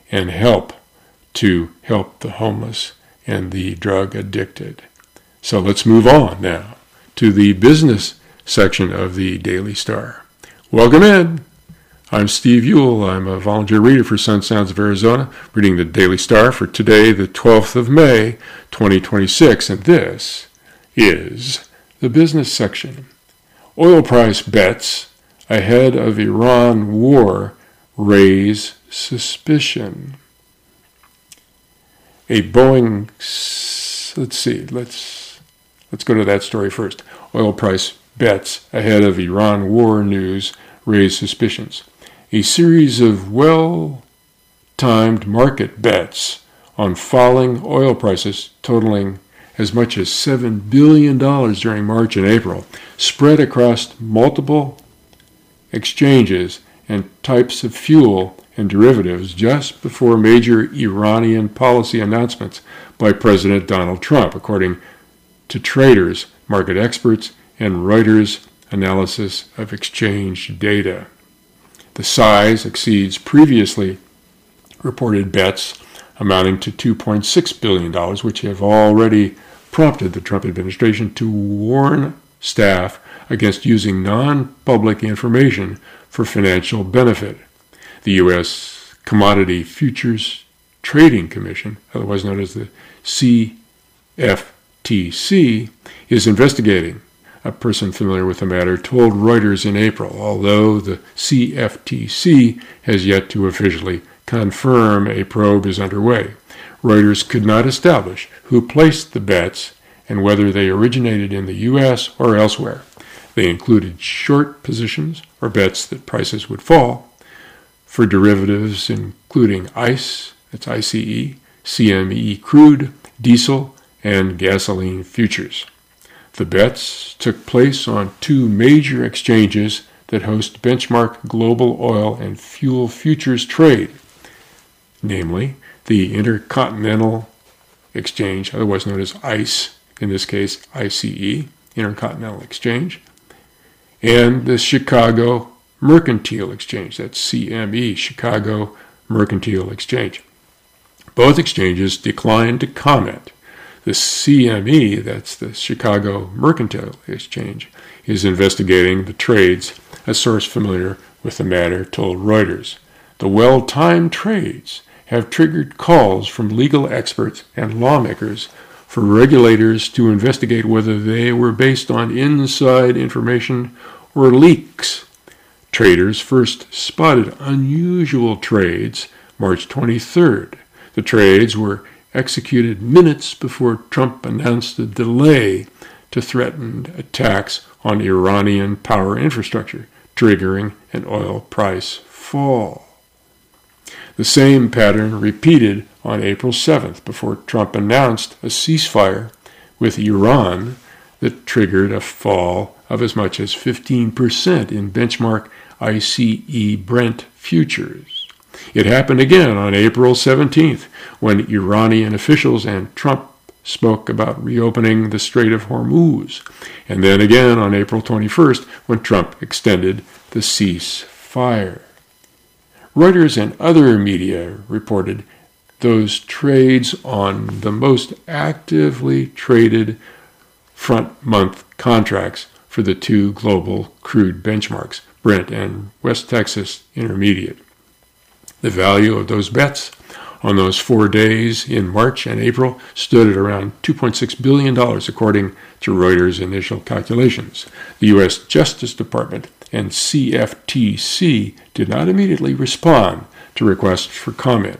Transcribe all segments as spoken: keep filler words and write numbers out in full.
and help to help the homeless and the drug addicted. So let's move on now to the business section of the Daily Star. Welcome in. I'm Steve Ewell. I'm a volunteer reader for Sun Sounds of Arizona, reading the Daily Star for today, the twelfth of May, twenty twenty-six, and this is the business section. Oil price bets ahead of Iran war raise suspicion. A Boeing, let's see, let's let's go to that story first. Oil price bets ahead of Iran war news raise suspicions. A series of well-timed market bets on falling oil prices totaling as much as seven billion dollars during March and April spread across multiple exchanges and types of fuel and derivatives just before major Iranian policy announcements by President Donald Trump, according to traders, market experts, and Reuters analysis of exchange data. The size exceeds previously reported bets amounting to two point six billion dollars, which have already prompted the Trump administration to warn staff against using non-public information for financial benefit. The U S Commodity Futures Trading Commission, otherwise known as the C F T C, is investigating. A person familiar with the matter told Reuters in April, although the C F T C has yet to officially confirm a probe is underway. Reuters could not establish who placed the bets and whether they originated in the U S or elsewhere. They included short positions or bets that prices would fall for derivatives including ICE, that's I C E, C M E crude, diesel, and gasoline futures. The bets took place on two major exchanges that host benchmark global oil and fuel futures trade, namely the Intercontinental Exchange, otherwise known as ICE, in this case I C E, Intercontinental Exchange, and the Chicago Mercantile Exchange, that's C M E, Chicago Mercantile Exchange. Both exchanges declined to comment. The C M E, that's the Chicago Mercantile Exchange, is investigating the trades, a source familiar with the matter told Reuters. The well-timed trades have triggered calls from legal experts and lawmakers for regulators to investigate whether they were based on inside information or leaks. Traders first spotted unusual trades March twenty-third. The trades were executed minutes before Trump announced a delay to threatened attacks on Iranian power infrastructure, triggering an oil price fall. The same pattern repeated on April seventh before Trump announced a ceasefire with Iran that triggered a fall of as much as fifteen percent in benchmark I C E Brent futures. It happened again on April seventeenth when Iranian officials and Trump spoke about reopening the Strait of Hormuz, and then again on April twenty-first when Trump extended the ceasefire. Reuters and other media reported those trades on the most actively traded front-month contracts for the two global crude benchmarks, Brent and West Texas Intermediate. The value of those bets on those four days in March and April stood at around two point six billion dollars, according to Reuters' initial calculations. The U S Justice Department and C F T C did not immediately respond to requests for comment.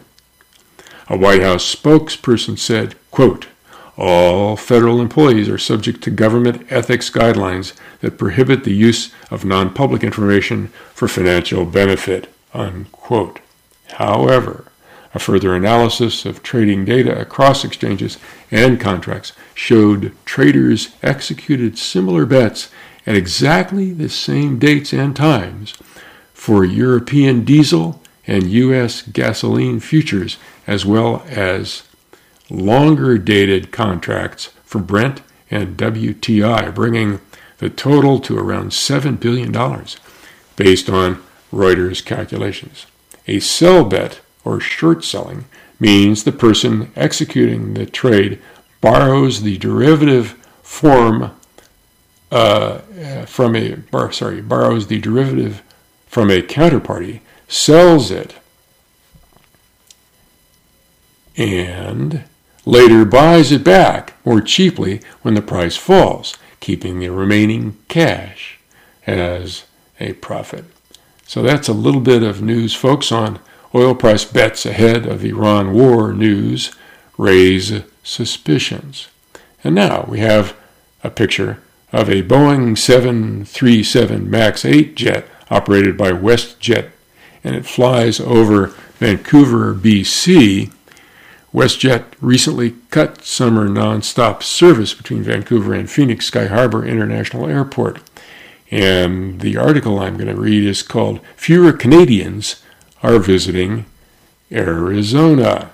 A White House spokesperson said, quote, "All federal employees are subject to government ethics guidelines that prohibit the use of non-public information for financial benefit," unquote. However, a further analysis of trading data across exchanges and contracts showed traders executed similar bets at exactly the same dates and times for European diesel and U S gasoline futures, as well as longer-dated contracts for Brent and W T I, bringing the total to around seven billion dollars, based on Reuters calculations. A sell bet or short selling, means the person executing the trade borrows the derivative form uh, from a bar, sorry borrows the derivative from a counterparty, sells it, and later buys it back more cheaply when the price falls, keeping the remaining cash as a profit. So that's a little bit of news, folks, on oil price bets ahead of Iran war news raise suspicions. And now we have a picture of a Boeing seven thirty-seven MAX eight jet operated by WestJet, and it flies over Vancouver, B C. WestJet recently cut summer nonstop service between Vancouver and Phoenix Sky Harbor International Airport. And the article I'm going to read is called "Fewer Canadians Are Visiting Arizona."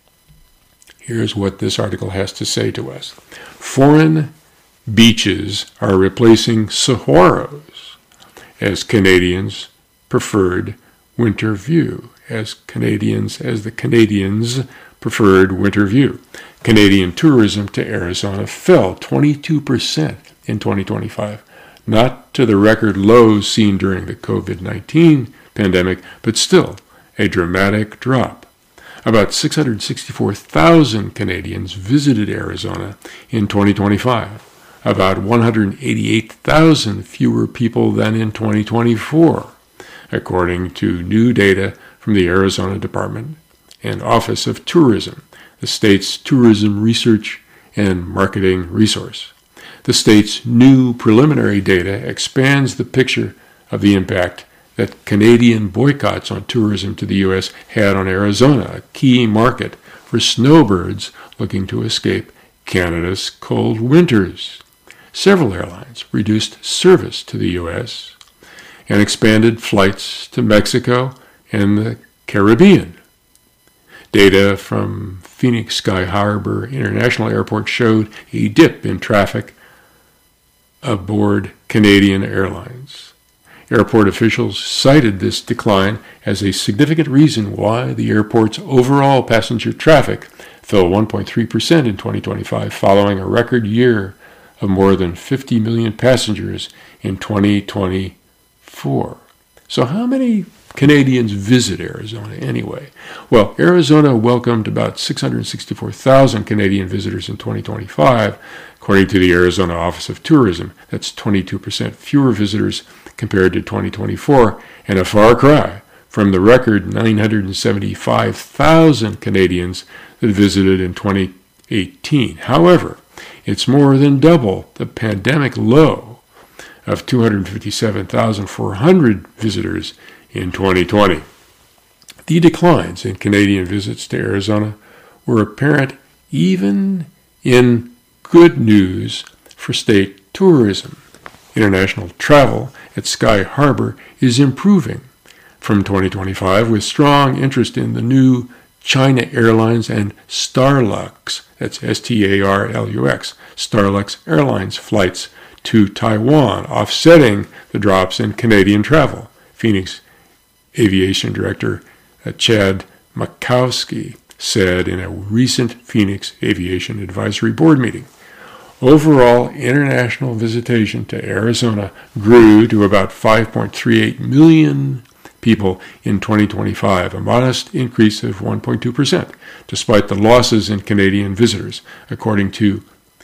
Here's what this article has to say to us. Foreign beaches are replacing saguaros as Canadians' preferred winter view. As Canadians, as the Canadians' preferred winter view. Canadian tourism to Arizona fell twenty-two percent in twenty twenty-five, not to the record lows seen during the covid nineteen pandemic, but still a dramatic drop. About six hundred sixty-four thousand Canadians visited Arizona in twenty twenty-five, about one hundred eighty-eight thousand fewer people than in twenty twenty-four, according to new data from the Arizona Department and Office of Tourism, the state's tourism research and marketing resource. The state's new preliminary data expands the picture of the impact that Canadian boycotts on tourism to the U S had on Arizona, a key market for snowbirds looking to escape Canada's cold winters. Several airlines reduced service to the U S and expanded flights to Mexico and the Caribbean. Data from Phoenix Sky Harbor International Airport showed a dip in traffic aboard Canadian Airlines. Airport officials cited this decline as a significant reason why the airport's overall passenger traffic fell one point three percent in twenty twenty-five, following a record year of more than fifty million passengers in twenty twenty-four. So how many Canadians visit Arizona anyway? Well, Arizona welcomed about six hundred sixty-four thousand Canadian visitors in twenty twenty-five, according to the Arizona Office of Tourism. That's twenty-two percent fewer visitors compared to twenty twenty-four, and a far cry from the record nine hundred seventy-five thousand Canadians that visited in twenty eighteen. However, it's more than double the pandemic low of two hundred fifty-seven thousand four hundred visitors in twenty twenty. The declines in Canadian visits to Arizona were apparent even in good news for state tourism. International travel at Sky Harbor is improving from twenty twenty-five, with strong interest in the new China Airlines and Starlux, that's S T A R L U X, Starlux Airlines flights to Taiwan, offsetting the drops in Canadian travel. Phoenix Aviation Director uh, Chad Makowski said in a recent Phoenix Aviation Advisory Board meeting. Overall, international visitation to Arizona grew to about five point three eight million people in twenty twenty-five, a modest increase of one point two percent, despite the losses in Canadian visitors, according to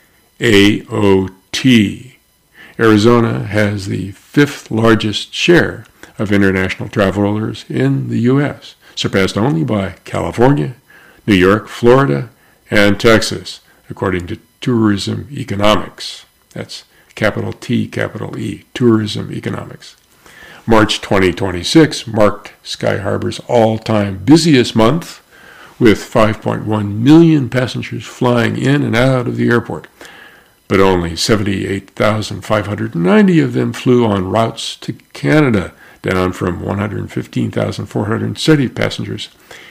A O T. Arizona has the fifth largest share of international travelers in the U S, surpassed only by California, New York, Florida, and Texas, according to Tourism Economics. That's capital T, capital E, Tourism Economics. March twenty twenty-six marked Sky Harbor's all-time busiest month, with five point one million passengers flying in and out of the airport, but only seventy-eight thousand five hundred ninety of them flew on routes to Canada, down from one hundred fifteen thousand four hundred seventy passengers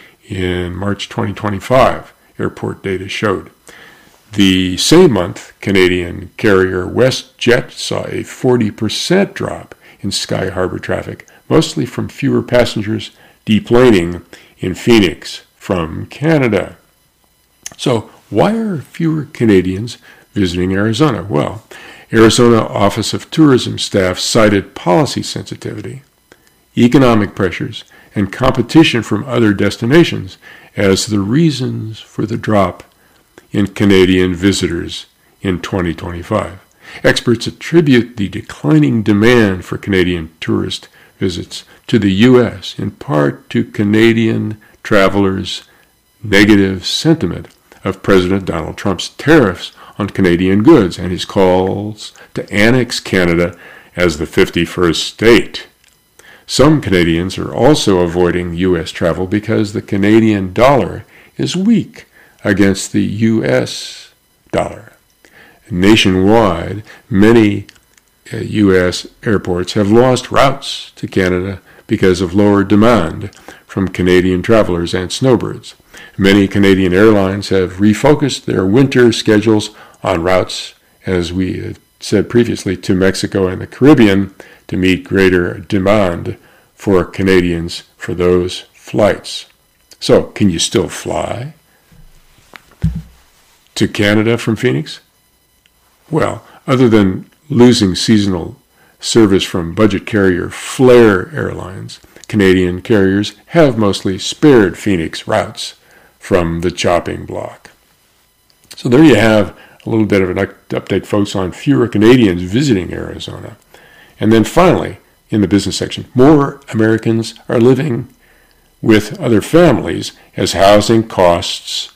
in March twenty twenty-five, airport data showed. The same month, Canadian carrier WestJet saw a forty percent drop in Sky Harbor traffic, mostly from fewer passengers deplaning in Phoenix from Canada. So why are fewer Canadians visiting Arizona? Well, Arizona Office of Tourism staff cited policy sensitivity, economic pressures, and competition from other destinations as the reasons for the drop in Canadian visitors in twenty twenty-five. Experts attribute the declining demand for Canadian tourist visits to the U S in part to Canadian travelers' negative sentiment of President Donald Trump's tariffs on Canadian goods and his calls to annex Canada as the fifty-first state. Some Canadians are also avoiding U S travel because the Canadian dollar is weak against the U S dollar. Nationwide, many uh, U S airports have lost routes to Canada because of lower demand from Canadian travelers and snowbirds. Many Canadian airlines have refocused their winter schedules on routes, as we had said previously, to Mexico and the Caribbean to meet greater demand for Canadians for those flights. So, can you still fly to Canada from Phoenix? Well, other than losing seasonal service from budget carrier Flair Airlines, Canadian carriers have mostly spared Phoenix routes from the chopping block. So there you have a little bit of an update, folks, on fewer Canadians visiting Arizona. And then finally, in the business section, more Americans are living with other families as housing costs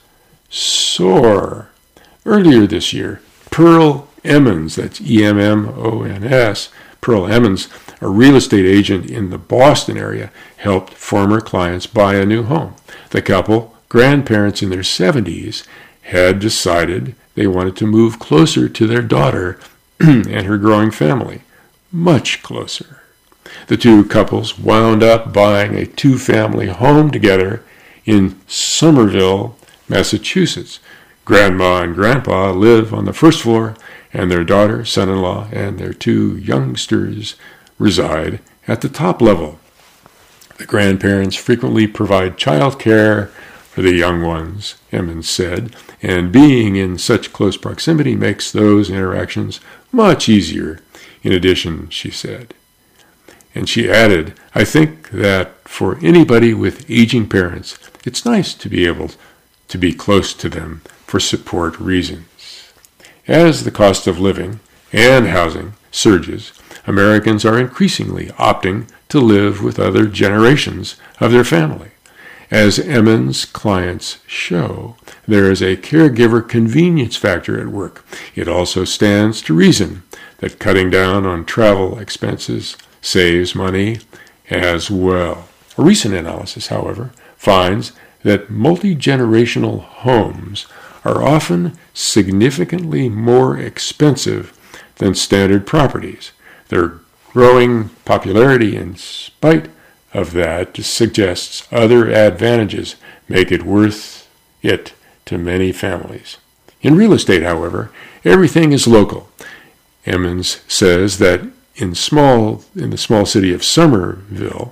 soar. Earlier this year, Pearl Emmons, that's E M M O N S, Pearl Emmons, a real estate agent in the Boston area, helped former clients buy a new home. The couple, grandparents in their seventies, had decided they wanted to move closer to their daughter and her growing family, much closer. The two couples wound up buying a two-family home together in Somerville, Massachusetts. Grandma and Grandpa live on the first floor, and their daughter, son-in-law, and their two youngsters reside at the top level. The grandparents frequently provide child care for the young ones, Emmons said, and being in such close proximity makes those interactions much easier. In addition, she said. And she added, I think that for anybody with aging parents, it's nice to be able to be close to them for support reasons. As the cost of living and housing surges, Americans are increasingly opting to live with other generations of their family. As Emmons' clients show, there is a caregiver convenience factor at work. It also stands to reason that cutting down on travel expenses saves money as well. A recent analysis, however, finds that multi-generational homes are often significantly more expensive than standard properties. Their growing popularity, in spite of that, suggests other advantages make it worth it to many families. In real estate, however, everything is local. Emmons says that in small in the small city of Somerville,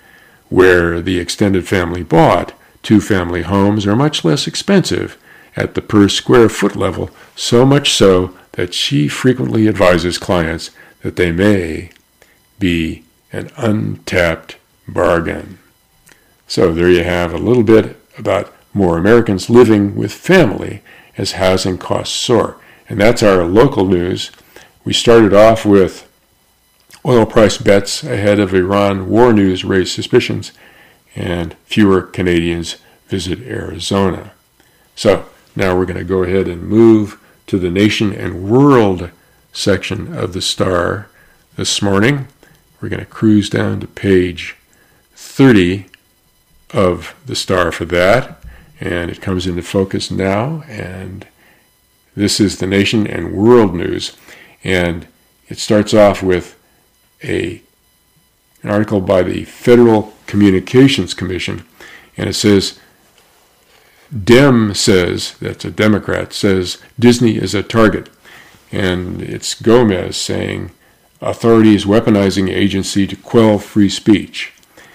where the extended family bought, two-family homes are much less expensive at the per square foot level, so much so that she frequently advises clients that they may be an untapped bargain. So there you have a little bit about more Americans living with family as housing costs soar. And that's our local news. We started off with oil price bets ahead of Iran war news raise suspicions, and fewer Canadians visit Arizona. So now we're going to go ahead and move to the nation and world section of the Star this morning. We're going to cruise down to page thirty of the Star for that, and it comes into focus now, and this is the nation and world news, and it starts off with a an article by the Federal Communications Commission, and it says, Dem says, that's a Democrat, says Disney is a target. And it's Gomez saying, authorities weaponizing agency to quell free speech.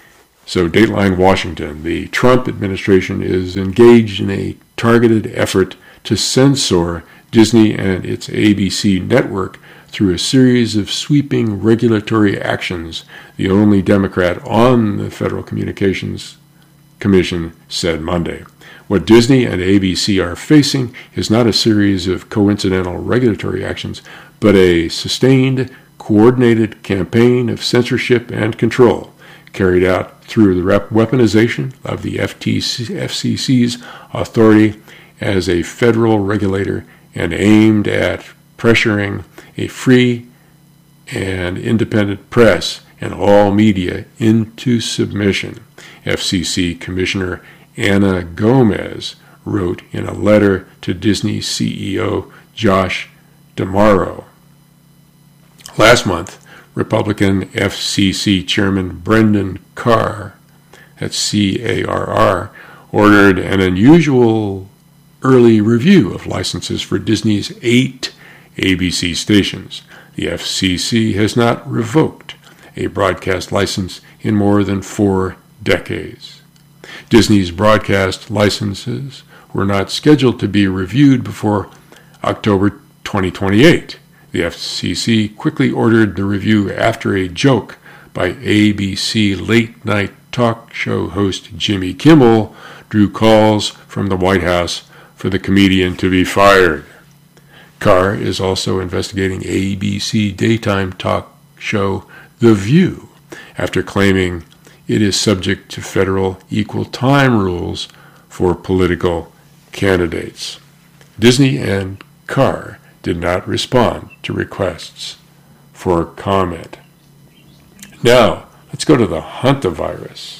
So, Dateline Washington, the Trump administration is engaged in a targeted effort to censor Disney and its A B C network through a series of sweeping regulatory actions, the only Democrat on the Federal Communications Commission said Monday. What Disney and A B C are facing is not a series of coincidental regulatory actions, but a sustained, coordinated campaign of censorship and control, carried out through the weaponization of the F C C's authority as a federal regulator and aimed at pressuring a free and independent press and all media into submission, F C C Commissioner Anna Gomez wrote in a letter to Disney C E O Josh D'Amaro. Last month, Republican F C C Chairman Brendan Carr, that's C A R R, ordered an unusual early review of licenses for Disney's eight A B C stations. The F C C has not revoked a broadcast license in more than four decades. Disney's broadcast licenses were not scheduled to be reviewed before October twenty twenty-eight. The F C C quickly ordered the review after a joke by A B C late-night talk show host Jimmy Kimmel drew calls from the White House for the comedian to be fired. Carr is also investigating A B C daytime talk show The View after claiming it is subject to federal equal time rules for political candidates. Disney and Carr did not respond to requests for comment. Now, let's go to the hantavirus.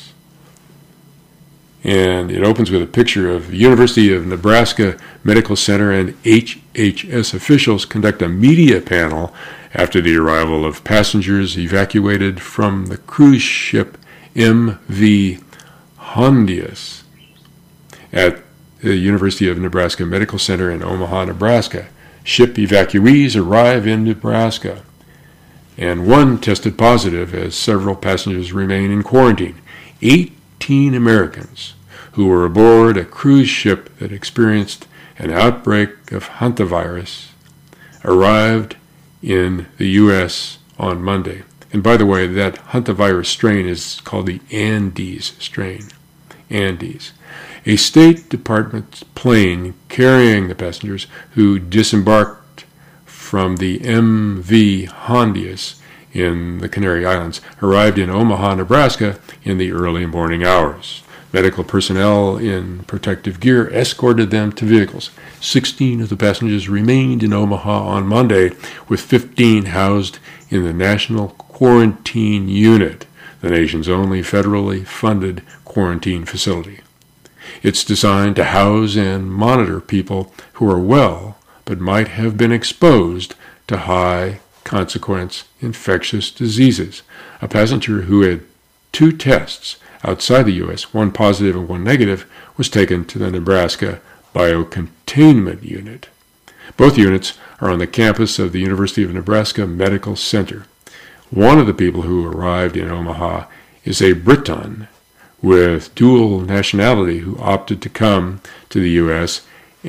And it opens with a picture of the University of Nebraska Medical Center and H H S officials conduct a media panel after the arrival of passengers evacuated from the cruise ship M V Hondius at the University of Nebraska Medical Center in Omaha, Nebraska. Ship evacuees arrive in Nebraska, and one tested positive as several passengers remain in quarantine. eighteen Americans who were aboard a cruise ship that experienced an outbreak of hantavirus arrived in the U S on Monday. And by the way, that hantavirus strain is called the Andes strain. Andes. A State Department plane carrying the passengers who disembarked from the M V Hondius in the Canary Islands arrived in Omaha, Nebraska in the early morning hours. Medical personnel in protective gear escorted them to vehicles. Sixteen of the passengers remained in Omaha on Monday, with fifteen housed in the National Quarantine Unit, the nation's only federally funded quarantine facility. It's designed to house and monitor people who are well but might have been exposed to high-consequence infectious diseases. A passenger who had two tests outside the U S, one positive and one negative, was taken to the Nebraska Biocontainment Unit. Both units are on the campus of the University of Nebraska Medical Center. One of the people who arrived in Omaha is a Briton with dual nationality who opted to come to the U S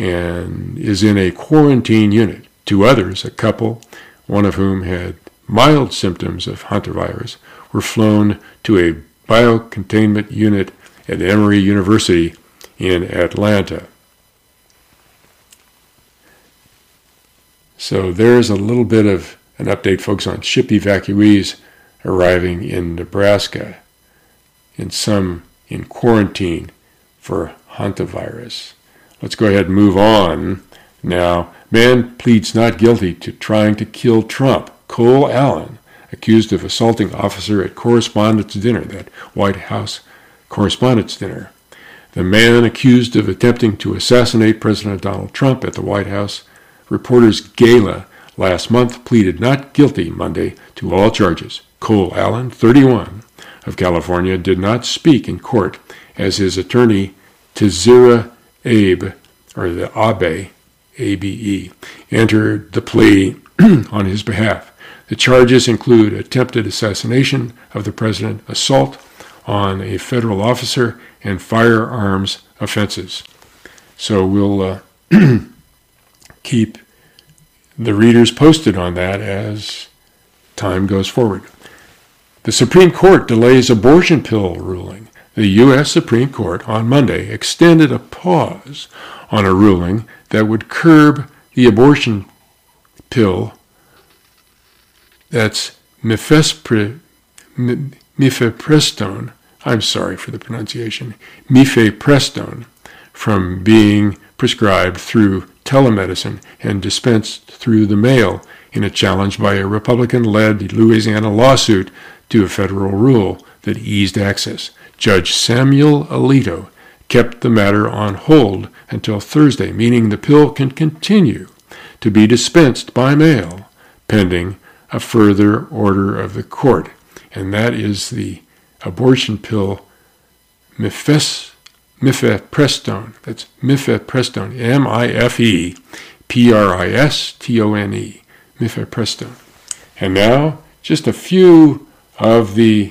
and is in a quarantine unit. Two others, a couple, one of whom had mild symptoms of hantavirus, were flown to a biocontainment unit at Emory University in Atlanta. So there's a little bit of an update, folks, on ship evacuees arriving in Nebraska, and some in quarantine for hantavirus. Let's go ahead and move on. Now, man pleads not guilty to trying to kill Trump. Cole Allen, accused of assaulting officer at Correspondents' Dinner, that White House Correspondents' Dinner. The man accused of attempting to assassinate President Donald Trump at the White House Reporters' Gala last month pleaded not guilty Monday to all charges. Cole Allen, thirty-one, of California, did not speak in court as his attorney Tizira Abe, or the Abe, A B E, entered the plea on his behalf. The charges include attempted assassination of the president, assault on a federal officer and firearms offenses. So we'll uh, keep the readers posted on that as time goes forward. The Supreme Court delays abortion pill ruling. The U S Supreme Court on Monday extended a pause on a ruling that would curb the abortion pill, that's mifepre, mifepristone, I'm sorry for the pronunciation, mifepristone, from being prescribed through telemedicine and dispensed through the mail in a challenge by a Republican-led Louisiana lawsuit to a federal rule that eased access. Judge Samuel Alito kept the matter on hold until Thursday, meaning the pill can continue to be dispensed by mail pending a further order of the court. And that is the abortion pill mifes, mifepristone. That's mifepristone, M I F E P R I S T O N E, mifepristone. And now, just a few of the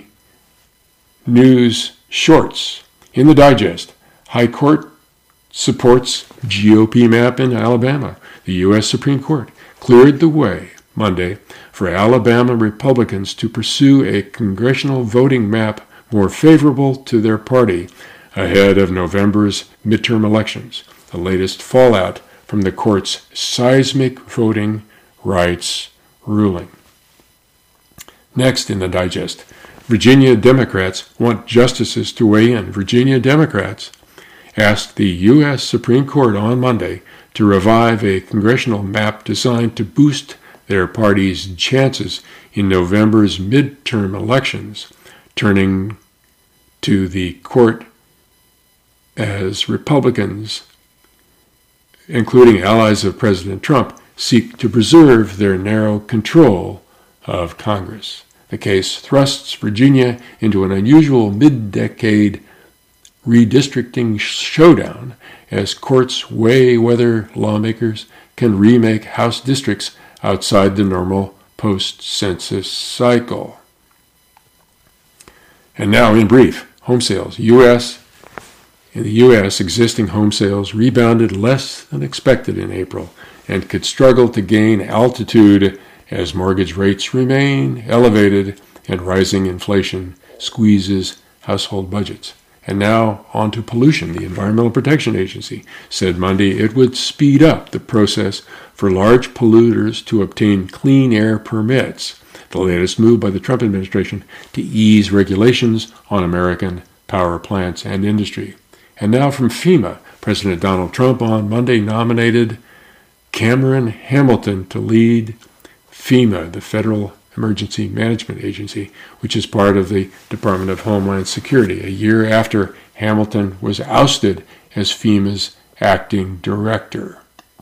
news shorts. In the digest, High Court supports G O P map in Alabama. The U S Supreme Court cleared the way Monday for Alabama Republicans to pursue a congressional voting map more favorable to their party ahead of November's midterm elections, the latest fallout from the court's seismic voting rights ruling. Next in the digest, Virginia Democrats want justices to weigh in. Virginia Democrats asked the U S Supreme Court on Monday to revive a congressional map designed to boost their party's chances in November's midterm elections, turning to the court as Republicans, including allies of President Trump, seek to preserve their narrow control of Congress. The case thrusts Virginia into an unusual mid-decade redistricting showdown as courts weigh whether lawmakers can remake House districts outside the normal post-census cycle. And now, in brief, home sales. U S In the U S, existing home sales rebounded less than expected in April and could struggle to gain altitude as mortgage rates remain elevated and rising inflation squeezes household budgets. And now on to pollution. The Environmental Protection Agency said Monday it would speed up the process for large polluters to obtain clean air permits, the latest move by the Trump administration to ease regulations on American power plants and industry. And now from FEMA, President Donald Trump on Monday nominated Cameron Hamilton to lead FEMA, the Federal Emergency Management Agency, which is part of the Department of Homeland Security, a year after Hamilton was ousted as FEMA's acting director.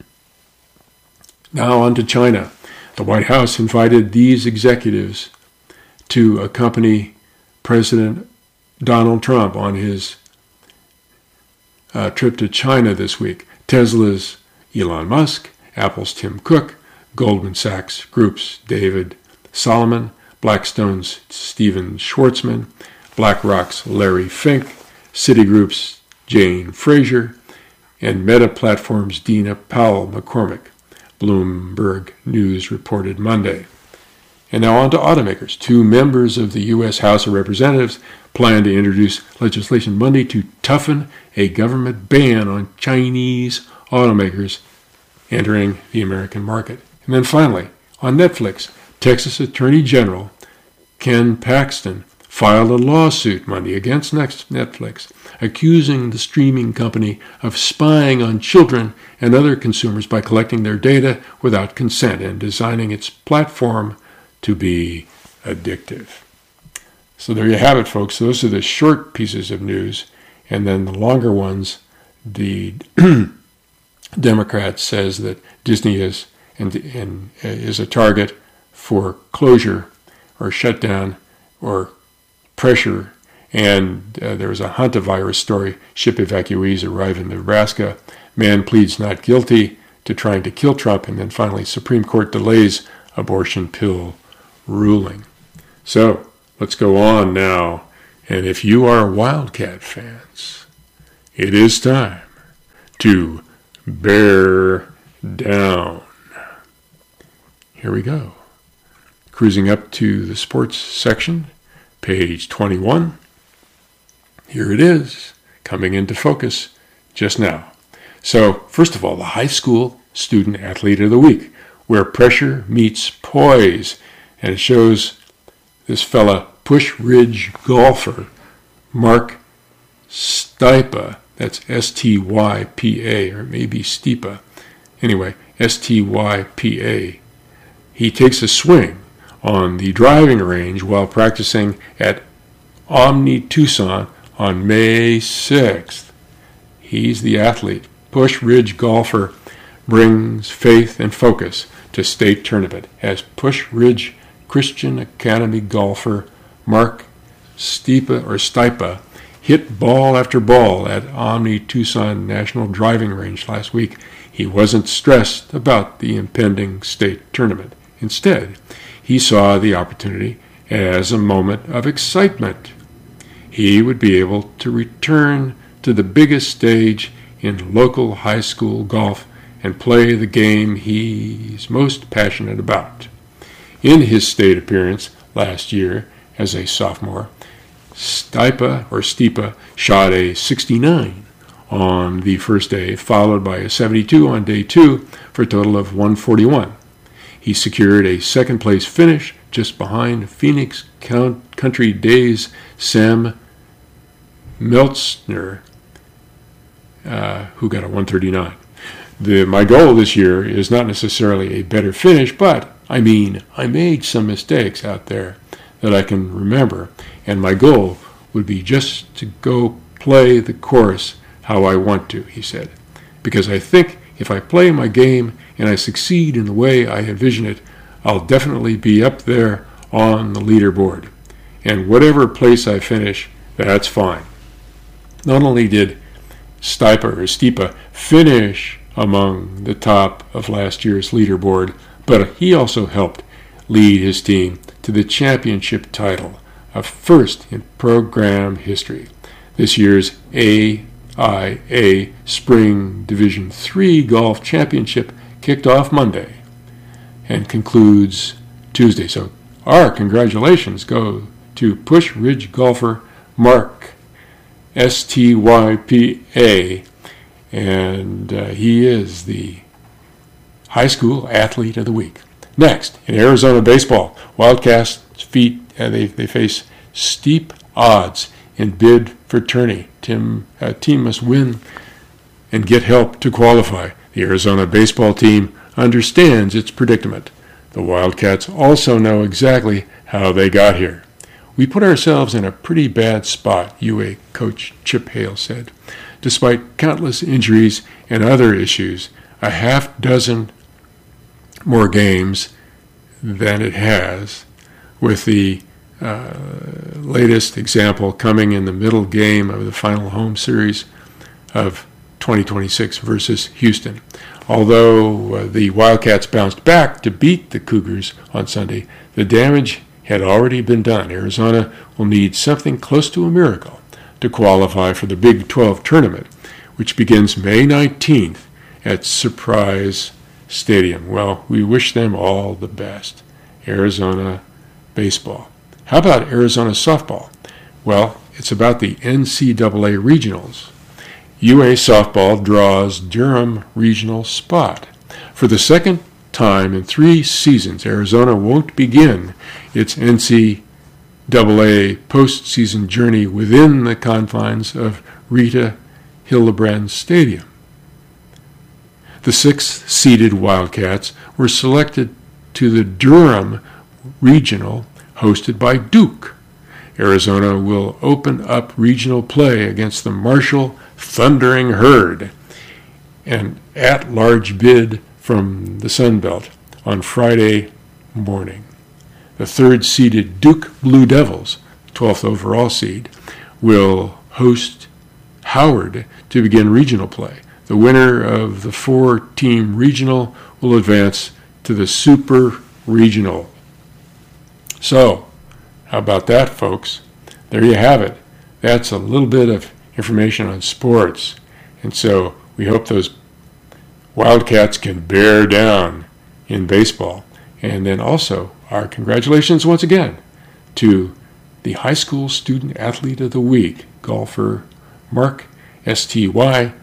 Now on to China. The White House invited these executives to accompany President Donald Trump on his uh, trip to China this week. Tesla's Elon Musk, Apple's Tim Cook, Goldman Sachs Group's David Solomon, Blackstone's Stephen Schwartzman, BlackRock's Larry Fink, Citigroup's Jane Fraser, and Meta Platforms' Dina Powell McCormick, Bloomberg News reported Monday. And now on to automakers. Two members of the U S House of Representatives plan to introduce legislation Monday to toughen a government ban on Chinese automakers entering the American market. And then finally, on Netflix, Texas Attorney General Ken Paxton filed a lawsuit Monday against Netflix, accusing the streaming company of spying on children and other consumers by collecting their data without consent and designing its platform to be addictive. So there you have it, folks. Those are the short pieces of news. And then the longer ones, the Democrat says that Disney is and, and is a target for closure or shutdown or pressure. And uh, there was a hantavirus story. Ship evacuees arrive in Nebraska. Man pleads not guilty to trying to kill Trump. And then finally, Supreme Court delays abortion pill ruling. So let's go on now And if you are Wildcat fans, it is time to bear down. Here we go. Cruising up to the sports section, page twenty-one. Here it is, coming into focus just now. So, first of all, the high school student athlete of the week, where pressure meets poise. And it shows this fella, Push Ridge golfer, Mark Stypa. That's S T Y P A, or maybe Stipa. Anyway, S T Y P A. He takes a swing on the driving range while practicing at Omni Tucson on May sixth. He's the athlete. Push Ridge golfer brings faith and focus to state tournament as Push Ridge Christian Academy golfer Mark Stipa or Stipa hit ball after ball at Omni Tucson National Driving Range last week. He wasn't stressed about the impending state tournament. Instead, he saw the opportunity as a moment of excitement. He would be able to return to the biggest stage in local high school golf and play the game he's most passionate about. In his state appearance last year as a sophomore, Stipa or Stipa shot a sixty-nine on the first day, followed by a seventy-two on day two for a total of one forty-one. He secured a second-place finish just behind Phoenix Country Days' Sam Meltzner, uh, who got a one thirty-nine. The, my goal this year is not necessarily a better finish, but, I mean, I made some mistakes out there that I can remember, and my goal would be just to go play the course how I want to, he said, because I think if I play my game and I succeed in the way I envision it, I'll definitely be up there on the leaderboard. And whatever place I finish, that's fine. Not only did Stipa or Stipa finish among the top of last year's leaderboard, but he also helped lead his team to the championship title, a first in program history. This year's A I A Spring Division three Golf Championship kicked off Monday and concludes Tuesday. So our congratulations go to Push Ridge golfer Mark S T Y P A, and uh, he is the high school athlete of the week. Next, in Arizona baseball, Wildcats feet uh, they they face steep odds in bid for tourney. Tim uh, team must win and get help to qualify. The Arizona baseball team understands its predicament. The Wildcats also know exactly how they got here. We put ourselves in a pretty bad spot, U A coach Chip Hale said. Despite countless injuries and other issues, a half dozen more games than it has, with the uh, latest example coming in the middle game of the final home series of twenty twenty-six versus Houston. Although uh, the Wildcats bounced back to beat the Cougars on Sunday, the damage had already been done. Arizona will need something close to a miracle to qualify for the Big twelve tournament, which begins May nineteenth at Surprise Stadium. Well, we wish them all the best. Arizona baseball. How about Arizona softball? Well, it's about the N C double A regionals. U A softball draws Durham regional spot. For the second time in three seasons, Arizona won't begin its N C double A postseason journey within the confines of Rita Hildebrand Stadium. The sixth-seeded Wildcats were selected to the Durham Regional, hosted by Duke. Arizona will open up regional play against the Marshall Thundering Herd, an at-large bid from the Sun Belt, on Friday morning. The third-seeded Duke Blue Devils, twelfth overall seed, will host Howard to begin regional play. The winner of the four-team regional will advance to the Super Regional. So, how about that, folks? there you have it. That's a little bit of information on sports. And so we hope those Wildcats can bear down in baseball. And then also our congratulations once again to the High School Student Athlete of the Week, golfer Mark S T Y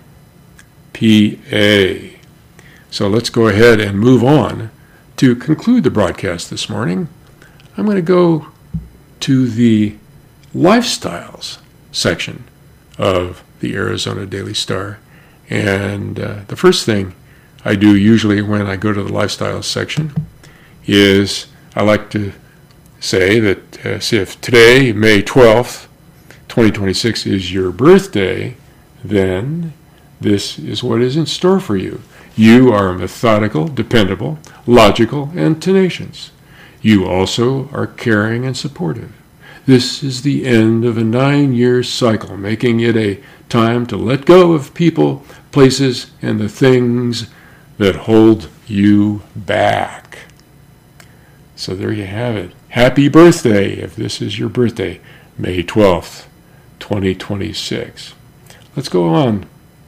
P A. So let's go ahead and move on to conclude the broadcast this morning. I'm going to go to the lifestyles section of the Arizona Daily Star. And uh, the first thing I do usually when I go to the lifestyles section is I like to say that uh, see if today, May twelfth, twenty twenty-six, is your birthday, then this is what is in store for you. You are methodical, dependable, logical, and tenacious. You also are caring and supportive. This is the end of a nine-year cycle, making it a time to let go of people, places, and the things that hold you back. So there you have it. Happy birthday, if this is your birthday, May twelfth, twenty twenty-six. Let's go on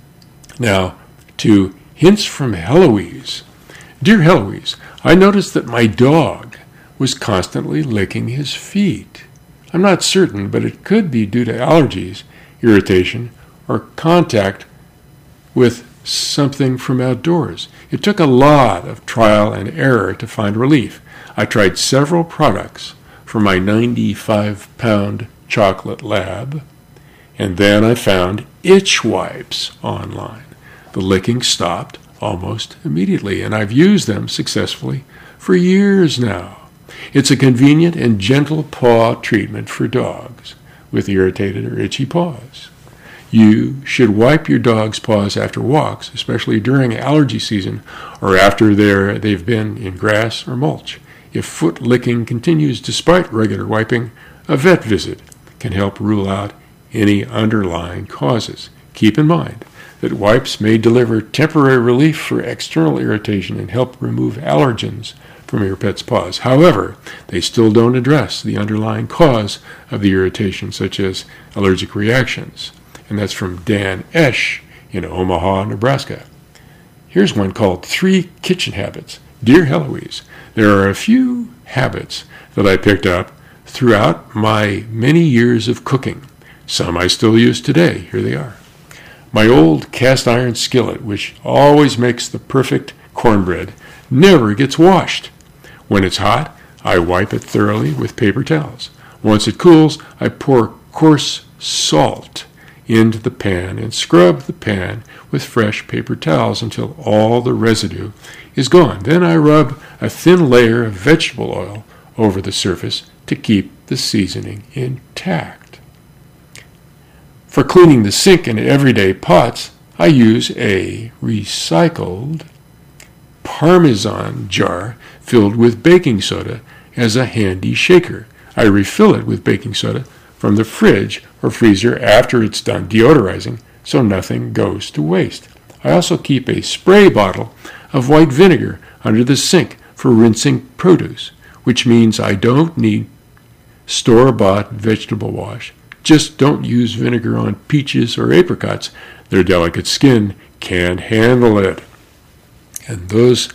now to hints from Heloise. Dear Heloise, I noticed that my dog was constantly licking his feet. I'm not certain, but it could be due to allergies, irritation, or contact with something from outdoors. It took a lot of trial and error to find relief. I tried several products for my ninety-five pound chocolate lab, and then I found itch wipes online. The licking stopped almost immediately, and I've used them successfully for years now. It's a convenient and gentle paw treatment for dogs with irritated or itchy paws. You should wipe your dog's paws after walks, especially during allergy season or after they're, they've been in grass or mulch. If foot licking continues despite regular wiping, a vet visit can help rule out any underlying causes. Keep in mind that wipes may deliver temporary relief for external irritation and help remove allergens from your pet's paws. However, they still don't address the underlying cause of the irritation, such as allergic reactions. And that's from Dan Esch in Omaha, Nebraska. Here's one called Three Kitchen Habits. Dear Heloise, there are a few habits that I picked up throughout my many years of cooking. Some I still use today. Here they are. My old cast iron skillet, which always makes the perfect cornbread, never gets washed. When it's hot, I wipe it thoroughly with paper towels. Once it cools, I pour coarse salt into the pan and scrub the pan with fresh paper towels until all the residue is gone. Then I rub a thin layer of vegetable oil over the surface to keep the seasoning intact. For cleaning the sink and everyday pots, I use a recycled Parmesan jar filled with baking soda as a handy shaker. I refill it with baking soda from the fridge or freezer after it's done deodorizing, so nothing goes to waste. I also keep a spray bottle of white vinegar under the sink for rinsing produce, which means I don't need store-bought vegetable wash. Just don't use vinegar on peaches or apricots. Their delicate skin can't handle it. And those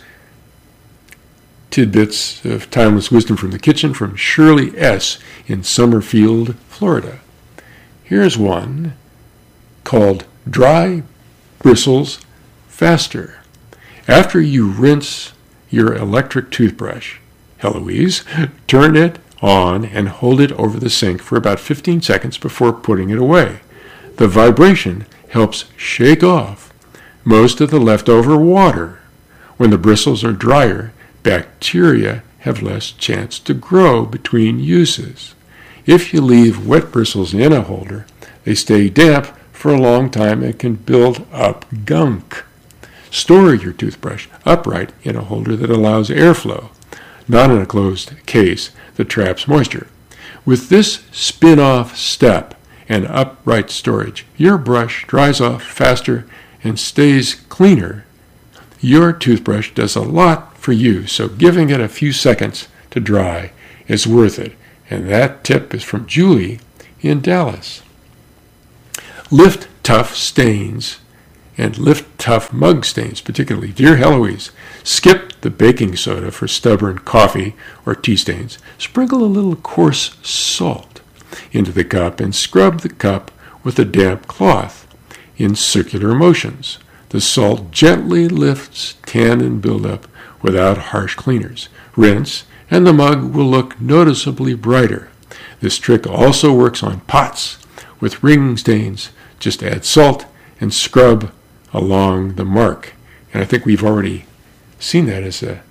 tidbits of timeless wisdom from the kitchen from Shirley S. in Summerfield, Florida. Here's one called Dry Bristles Faster. After you rinse your electric toothbrush, Heloise, turn it on and hold it over the sink for about fifteen seconds before putting it away. The vibration helps shake off most of the leftover water. When the bristles are drier, bacteria have less chance to grow between uses. If you leave wet bristles in a holder, they stay damp for a long time and can build up gunk. Store your toothbrush upright in a holder that allows airflow, not in a closed case that traps moisture. With this spin-off step and upright storage, your brush dries off faster and stays cleaner. Your toothbrush does a lot for you, so giving it a few seconds to dry is worth it. And that tip is from Julie in Dallas. Lift tough stains and lift tough mug stains, particularly. Dear Heloise, skip the baking soda for stubborn coffee or tea stains. Sprinkle a little coarse salt into the cup and scrub the cup with a damp cloth in circular motions. The salt gently lifts tannin buildup without harsh cleaners. Rinse, and the mug will look noticeably brighter. This trick also works on pots with ring stains. Just add salt and scrub along the mark. And I think we've already seen that as a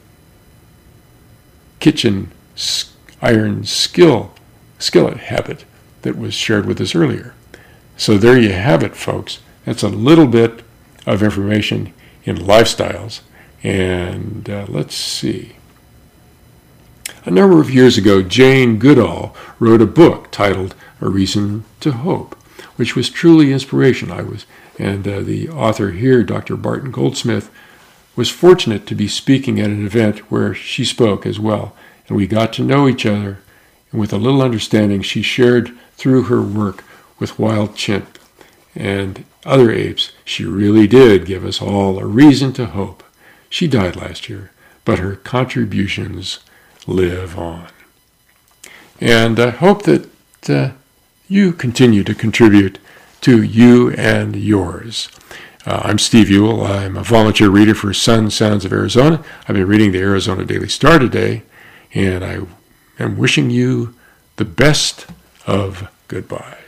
kitchen iron skill skillet habit that was shared with us earlier. So there you have it, folks. That's a little bit of information in lifestyles. And uh, let's see. A number of years ago, Jane Goodall wrote a book titled A Reason to Hope, which was truly inspirational. I was, and uh, the author here, Doctor Barton Goldsmith, was fortunate to be speaking at an event where she spoke as well. And we got to know each other, and with a little understanding, she shared through her work with wild chimp and other apes. She really did give us all a reason to hope. She died last year, but her contributions live on. And I hope that uh, you continue to contribute to you and yours. Uh, I'm Steve Ewell. I'm a volunteer reader for Sun Sounds of Arizona. I've been reading the Arizona Daily Star today, and I am wishing you the best of goodbye.